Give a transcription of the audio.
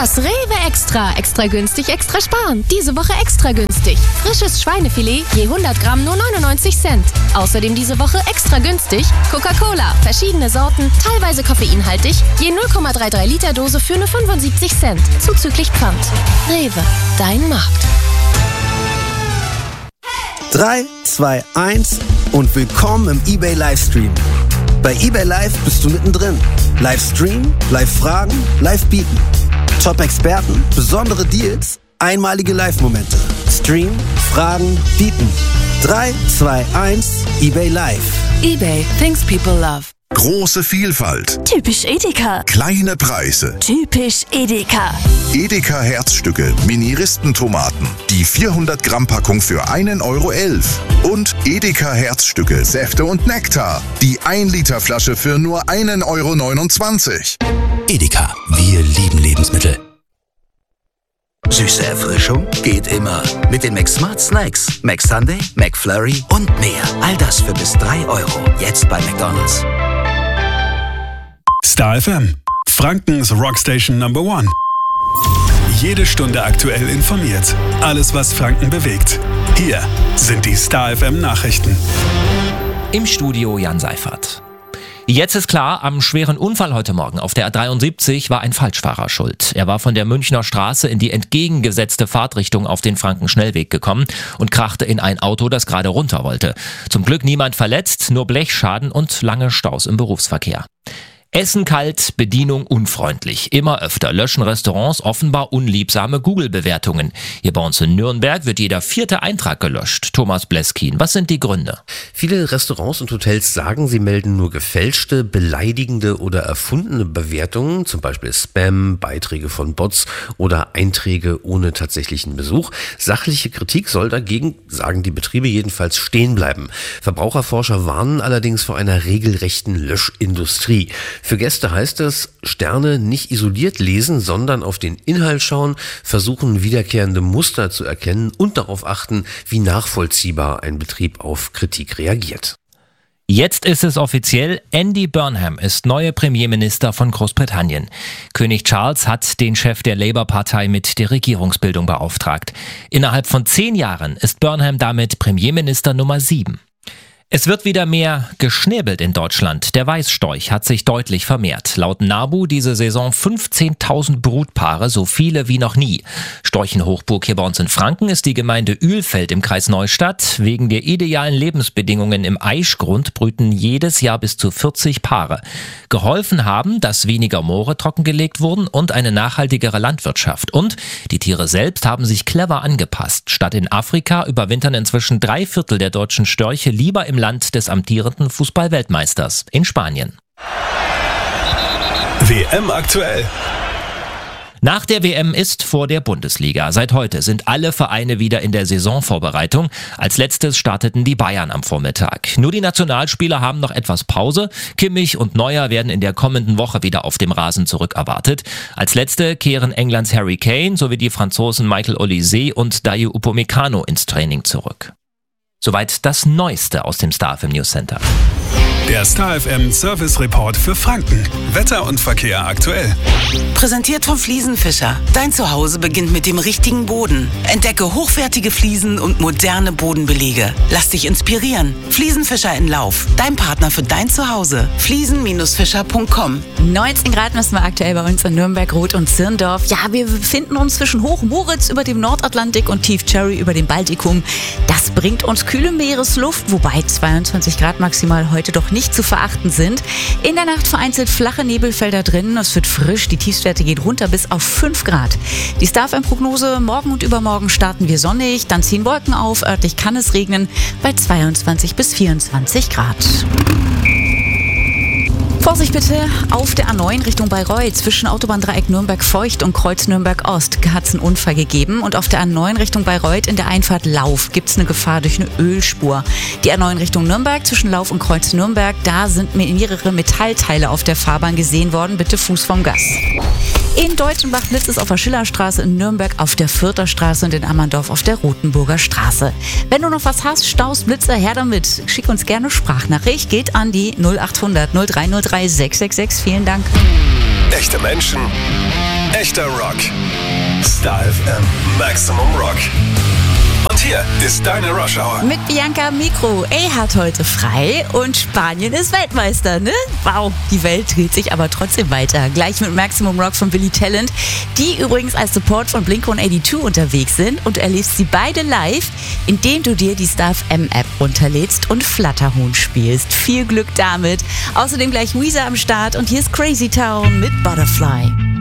Das Rewe Extra. Extra günstig, extra sparen. Diese Woche extra günstig. Frisches Schweinefilet je 100 Gramm nur 99 Cent. Außerdem diese Woche extra günstig Coca-Cola. Verschiedene Sorten, teilweise koffeinhaltig. Je 0,33 Liter Dose für nur 75 Cent. Zuzüglich Pfand. Rewe, dein Markt. 3, 2, 1 und willkommen im eBay Livestream. Bei eBay Live bist du mittendrin. Livestream, Live-Fragen, Live-Bieten. Top-Experten, besondere Deals, einmalige Live-Momente. Stream, Fragen, Bieten. 3, 2, 1, eBay Live. eBay, things people love. Große Vielfalt. Typisch Edeka. Kleine Preise. Typisch Edeka. Edeka Herzstücke, Mini-Ristentomaten. Die 400 Gramm Packung für 1,11 € Und Edeka Herzstücke, Säfte und Nektar. Die 1 Liter Flasche für nur 1,29 €. Edeka, wir lieben Lebensmittel. Süße Erfrischung geht immer. Mit den McSmart Snacks, McSunday, McFlurry und mehr. All das für bis 3 €. Jetzt bei McDonald's. Star FM, Frankens Rockstation Number 1. Jede Stunde aktuell informiert. Alles, was Franken bewegt. Hier sind die Star FM Nachrichten. Im Studio Jan Seifert. Jetzt ist klar, am schweren Unfall heute Morgen auf der A73 war ein Falschfahrer schuld. Er war von der Münchner Straße in die entgegengesetzte Fahrtrichtung auf den Frankenschnellweg gekommen und krachte in ein Auto, das gerade runter wollte. Zum Glück niemand verletzt, nur Blechschaden und lange Staus im Berufsverkehr. Essen kalt, Bedienung unfreundlich. Immer öfter löschen Restaurants offenbar unliebsame Google-Bewertungen. Hier bei uns in Nürnberg wird jeder 4. Eintrag gelöscht. Thomas Bleskin, was sind die Gründe? Viele Restaurants und Hotels sagen, sie melden nur gefälschte, beleidigende oder erfundene Bewertungen, zum Beispiel Spam, Beiträge von Bots oder Einträge ohne tatsächlichen Besuch. Sachliche Kritik soll dagegen, sagen die Betriebe jedenfalls, stehen bleiben. Verbraucherforscher warnen allerdings vor einer regelrechten Löschindustrie. Für Gäste heißt es, Sterne nicht isoliert lesen, sondern auf den Inhalt schauen, versuchen wiederkehrende Muster zu erkennen und darauf achten, wie nachvollziehbar ein Betrieb auf Kritik reagiert. Jetzt ist es offiziell, Andy Burnham ist neuer Premierminister von Großbritannien. König Charles hat den Chef der Labour-Partei mit der Regierungsbildung beauftragt. Innerhalb von 10 Jahren ist Burnham damit Premierminister Nummer 7. Es wird wieder mehr geschnäbelt in Deutschland. Der Weißstorch hat sich deutlich vermehrt. Laut NABU diese Saison 15.000 Brutpaare, so viele wie noch nie. Storchenhochburg hier bei uns in Franken ist die Gemeinde Uelfeld im Kreis Neustadt. Wegen der idealen Lebensbedingungen im Aischgrund brüten jedes Jahr bis zu 40 Paare. Geholfen haben, dass weniger Moore trockengelegt wurden und eine nachhaltigere Landwirtschaft. Und die Tiere selbst haben sich clever angepasst. Statt in Afrika überwintern inzwischen 3/4 der deutschen Störche lieber im Land des amtierenden Fußball-Weltmeisters in Spanien. WM aktuell. Nach der WM ist vor der Bundesliga. Seit heute sind alle Vereine wieder in der Saisonvorbereitung. Als letztes starteten die Bayern am Vormittag. Nur die Nationalspieler haben noch etwas Pause. Kimmich und Neuer werden in der kommenden Woche wieder auf dem Rasen zurückerwartet. Als letzte kehren Englands Harry Kane sowie die Franzosen Michael Olise und Dayo Upamecano ins Training zurück. Soweit das Neueste aus dem Star FM News Center. Der Star FM Service Report für Franken. Wetter und Verkehr aktuell. Präsentiert vom Fliesenfischer. Dein Zuhause beginnt mit dem richtigen Boden. Entdecke hochwertige Fliesen und moderne Bodenbelege. Lass dich inspirieren. Fliesenfischer in Lauf. Dein Partner für dein Zuhause. Fliesen-fischer.com. 19 Grad messen wir aktuell bei uns in Nürnberg, Roth und Zirndorf. Ja, wir befinden uns zwischen Hochmoritz über dem Nordatlantik und Tief Cherry über dem Baltikum. Das bringt uns kühle Meeresluft, wobei 22 Grad maximal heute doch nicht zu verachten sind. In der Nacht vereinzelt flache Nebelfelder drin. Es wird frisch, die Tiefstwerte gehen runter bis auf 5 Grad. Die Star FM-Prognose: Morgen und übermorgen starten wir sonnig, dann ziehen Wolken auf, örtlich kann es regnen bei 22 bis 24 Grad. Vorsicht bitte, auf der A9 Richtung Bayreuth zwischen Autobahndreieck Nürnberg-Feucht und Kreuz Nürnberg-Ost hat es einen Unfall gegeben. Und auf der A9 Richtung Bayreuth in der Einfahrt Lauf gibt es eine Gefahr durch eine Ölspur. Die A9 Richtung Nürnberg zwischen Lauf und Kreuz Nürnberg, da sind mehrere Metallteile auf der Fahrbahn gesehen worden. Bitte Fuß vom Gas. In Deutschenbach blitzt es auf der Schillerstraße, in Nürnberg auf der Fürther Straße und in Ammerndorf auf der Rotenburger Straße. Wenn du noch was hast, Staus, Blitzer, her damit. Schick uns gerne Sprachnachricht, geht an die 0800 0303 666. Vielen Dank. Echte Menschen Echter Rock. Star FM Maximum Rock. Und hier ist deine Rush Hour. Mit Bianca Mikro. Hat heute frei und Spanien ist Weltmeister, ne? Wow, die Welt dreht sich aber trotzdem weiter. Gleich mit Maximum Rock von Billy Talent, die übrigens als Support von Blink-182 unterwegs sind. Und du erlebst sie beide live, indem du dir die Star FM App runterlädst und Flatterhuhn spielst. Viel Glück damit. Außerdem gleich Weezer am Start und hier ist Crazy Town mit Butterfly.